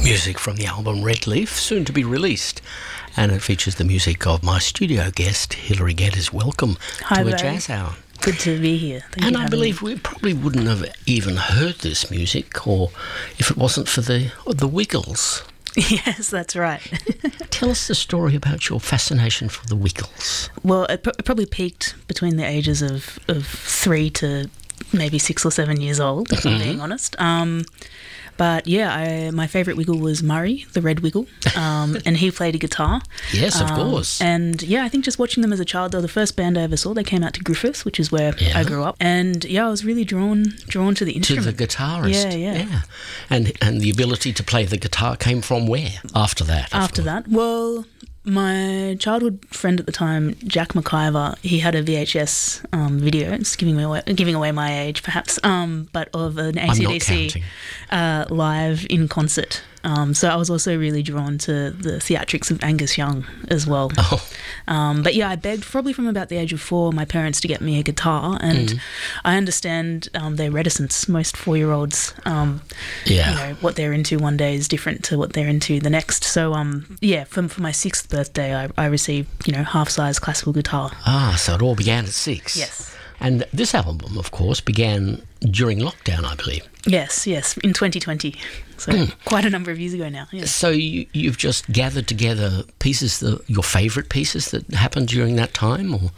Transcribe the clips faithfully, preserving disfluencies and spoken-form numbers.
Music from the album Red Leaf, soon to be released. And it features the music of my studio guest, Hilary Geddes. Welcome Hi, to Ray. A Jazz Hour. Good to be here. Thank and you I for believe having me. we probably wouldn't have even heard this music or if it wasn't for the the Wiggles. Yes, that's right. Tell us the story about your fascination for the Wiggles. Well, it, pro- it probably peaked between the ages of, of three to maybe six or seven years old, if I'm being honest. Um, but yeah, I, my favourite Wiggle was Murray, the Red Wiggle, um, and he played a guitar. Yes, of Um, course. And yeah, I think just watching them as a child, they were the first band I ever saw. They came out to Griffith, which is where Yeah. I grew up. And yeah, I was really drawn drawn to the To instrument. the guitarist. Yeah, yeah. And and the ability to play the guitar came from where? After that. of After course. that, well, my childhood friend at the time, Jack McIver, he had a V H S um, video. It's giving me away, giving away my age, perhaps, um, but of an I'm not A C D C counting. uh, live in concert. Um, so I was also really drawn to the theatrics of Angus Young as well. Oh, Um, but yeah, I begged probably from about the age of four my parents to get me a guitar, and Mm. I understand um, their reticence. Most four-year-olds, um, yeah. you know, what they're into one day is different to what they're into the next. So um, yeah, for, for my sixth birthday, I, I received you know half-size classical guitar. Ah, so it all began at six. Yes. And this album, of course, began during lockdown, I believe. Yes, yes, in twenty twenty. So Mm. quite a number of years ago now. Yes. So you, you've just gathered together pieces, the, your favourite pieces that happened during that time? Or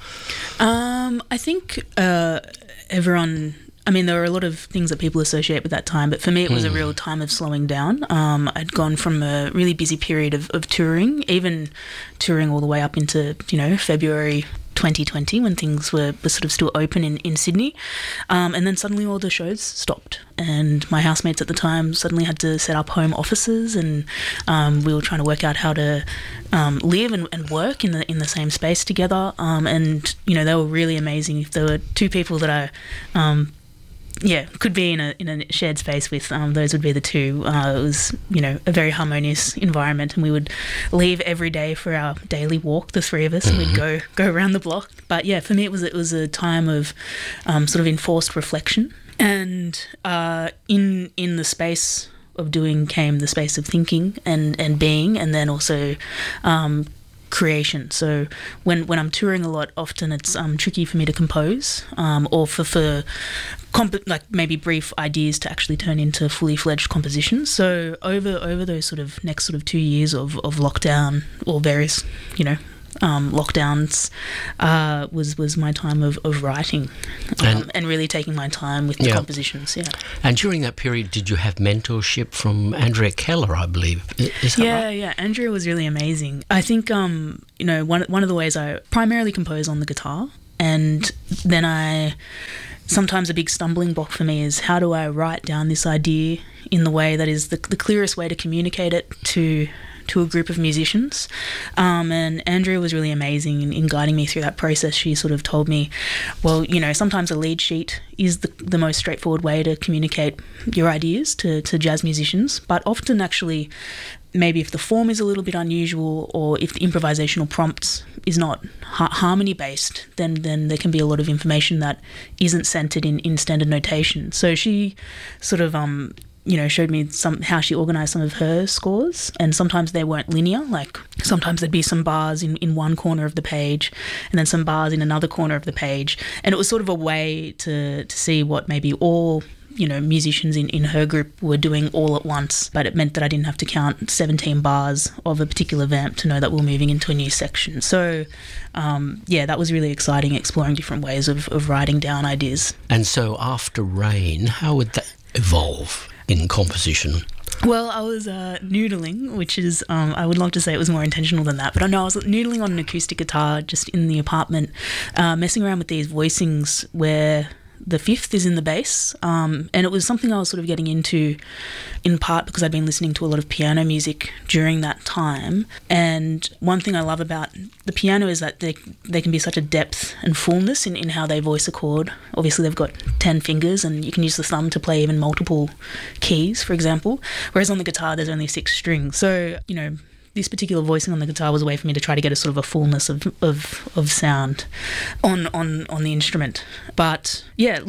Um, I think uh, everyone. I mean, there were a lot of things that people associate with that time, but for me, it was a real time of slowing down. Um, I'd gone from a really busy period of, of touring, even touring all the way up into you know February twenty twenty when things were, were sort of still open in, in Sydney. Um, and then suddenly all the shows stopped. And my housemates at the time suddenly had to set up home offices, and um, we were trying to work out how to um, live and, and work in the in the same space together. Um, and, you know, they were really amazing. If there were two people that I... Um, yeah, could be in a in a shared space with. Um, those would be the two. Uh, it was, you know, a very harmonious environment, and we would leave every day for our daily walk. The three of us, and we'd go go around the block. But yeah, for me, it was it was a time of um, sort of enforced reflection, and uh, in in the space of doing came the space of thinking and and being, and then also. Um, creation. So when when I'm touring a lot, often it's um, tricky for me to compose um, or for, for comp- like maybe brief ideas to actually turn into fully fledged compositions. So over over those sort of next sort of two years of, of lockdown or various, you know, um, lockdowns uh, was was my time of, of writing um, And- and really taking my time with the Yeah. compositions. Yeah. and during that period, did you have mentorship from Andrea Keller, I believe? I- Is that Yeah, right? yeah. Andrea was really amazing. I think, um, you know, one one of the ways I primarily compose on the guitar, and then I sometimes a big stumbling block for me is how do I write down this idea in the way that is the, the clearest way to communicate it to to a group of musicians. Um, and Andrea was really amazing in, in guiding me through that process. She sort of told me, well, you know, sometimes a lead sheet is the, the most straightforward way to communicate your ideas to, to jazz musicians, but often actually maybe if the form is a little bit unusual or if the improvisational prompts is not ha- harmony based, then then there can be a lot of information that isn't centered in, in standard notation. So she sort of um you know, showed me some how she organised some of her scores, and sometimes they weren't linear. Like sometimes there'd be some bars in, in one corner of the page, and then some bars in another corner of the page, and it was sort of a way to to see what maybe all you know musicians in, in her group were doing all at once. But it meant that I didn't have to count seventeen bars of a particular vamp to know that we're moving into a new section. So um, yeah, that was really exciting, exploring different ways of, of writing down ideas. And so after Rain, how would that evolve in composition? Well, I was uh, noodling, which is, um, I would love to say it was more intentional than that, but I know I was noodling on an acoustic guitar just in the apartment, uh, messing around with these voicings where the fifth is in the bass, um, and it was something I was sort of getting into in part because I'd been listening to a lot of piano music during that time. And one thing I love about the piano is that they, they can be such a depth and fullness in, in how they voice a chord. Obviously they've got ten fingers and you can use the thumb to play even multiple keys, for example, whereas on the guitar there's only six strings. So, you know, this particular voicing on the guitar was a way for me to try to get a sort of a fullness of of, of sound on, on, on the instrument. But yeah, look,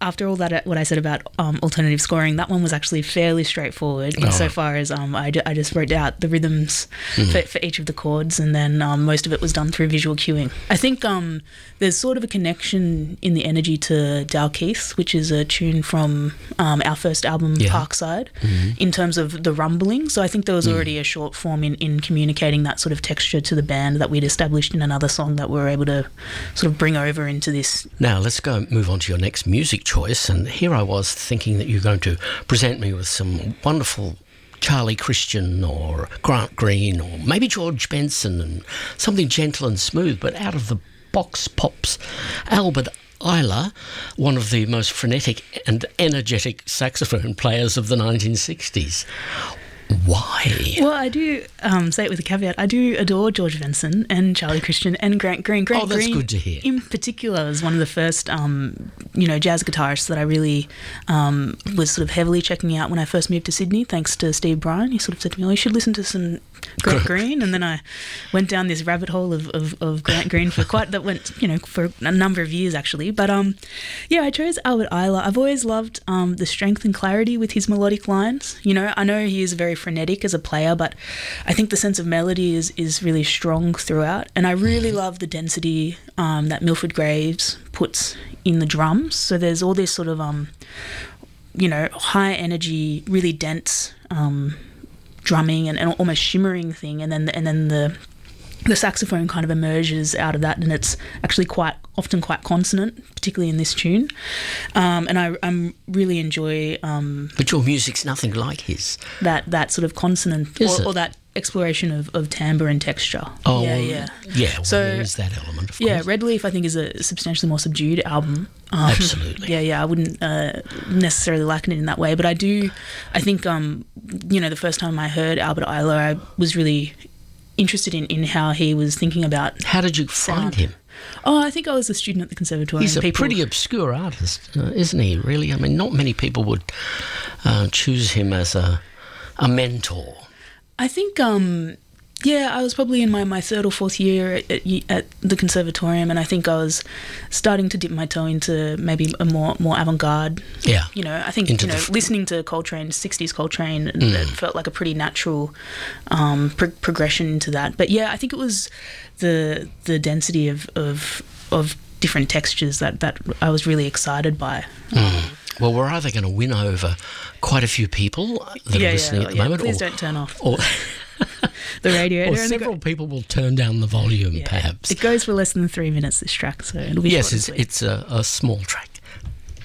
after all that, what I said about um, alternative scoring, that one was actually fairly straightforward Oh. insofar as um, I, ju- I just wrote out the rhythms Mm. for, for each of the chords, and then um, most of it was done through visual cueing. I think um, there's sort of a connection in the energy to Dalkeith, which is a tune from um, our first album, Yeah. Parkside, Mhm. in terms of the rumbling. So I think there was already a short form in, in communicating that sort of texture to the band that we'd established in another song that we were able to sort of bring over into this. Now, let's go move on to your next music choice. And here I was thinking that you're going to present me with some wonderful Charlie Christian or Grant Green or maybe George Benson and something gentle and smooth, but out of the box pops Albert Ayler, one of the most frenetic and energetic saxophone players of the nineteen sixties. Why? Well, I do um, say it with a caveat. I do adore George Benson and Charlie Christian and Grant Green. Grant Oh, that's Green, good to hear. in particular, was one of the first, um, you know, jazz guitarists that I really um, was sort of heavily checking out when I first moved to Sydney. Thanks to Steve Bryan, he sort of said to me, "Oh, you should listen to some Grant Green." And then I went down this rabbit hole of, of, of Grant Green for quite that went, you know, for a number of years actually. But um, yeah, I chose Albert Ayler. I've always loved um, the strength and clarity with his melodic lines. You know, I know he is very frenetic as a player, but I think the sense of melody is is really strong throughout, and I really love the density um, that Milford Graves puts in the drums. So there's all this sort of um, you know, high energy, really dense um, drumming and, and almost shimmering thing, and then and then the the saxophone kind of emerges out of that, and it's actually quite often quite consonant, particularly in this tune. Um, and I I'm really enjoy um, But your music's nothing like his. that that sort of consonant Is or, it? or that exploration of, of timbre and texture. Oh, yeah, yeah. Yeah, well, So, there is that element, of Yeah, course. Red Leaf I think is a substantially more subdued album. Um, Absolutely. Yeah, yeah. I wouldn't uh, necessarily liken it in that way, but I do. I think um, you know, the first time I heard Albert Ayler, I was really interested in, in how he was thinking about. How did you find sound. him? Oh, I think I was a student at the conservatorium. He's a People- pretty obscure artist, uh, isn't he, really? I mean, not many people would uh, choose him as a, a mentor. I think, um, yeah, I was probably in my, my third or fourth year at, at, at the conservatorium, and I think I was starting to dip my toe into maybe a more more avant-garde. Yeah. You know, I think, Into you know, the f- listening to Coltrane, sixties Coltrane, and Mm. it felt like a pretty natural um, pro- progression into that. But yeah, I think it was the the density of of, of different textures that, that I was really excited by. Mm. Well, we're either going to win over quite a few people that yeah, are listening yeah, at the yeah. moment, Please or, don't turn off or, the radio. or It only several go- people will turn down the volume, yeah. perhaps. It goes for less than three minutes, this track, so it'll be Yes, short and it's, sweet. it's a, a small track.